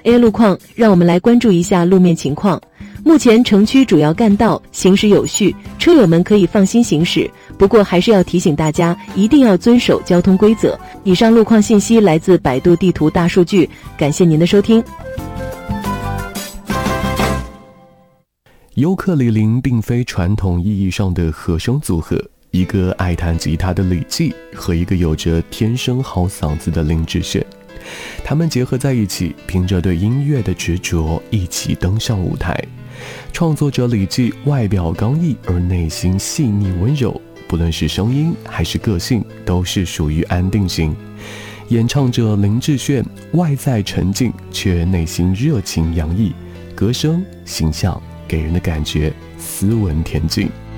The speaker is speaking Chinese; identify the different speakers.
Speaker 1: A 路况，让我们来关注一下路面情况。目前城区主要干道行驶有序，车友们可以放心行驶。不过还是要提醒大家，一定要遵守交通规则。以上路况信息来自百度地图大数据，感谢您的收听。
Speaker 2: 尤克里林并非传统意义上的和声组合，一个爱弹吉他的李记和一个有着天生好嗓子的林志炫，他们结合在一起，凭着对音乐的执着，一起登上舞台。创作者李记外表刚毅而内心细腻温柔，不论是声音还是个性，都是属于安定型。演唱者林志炫外在沉静，却内心热情洋溢，歌声形象给人的感觉斯文恬静。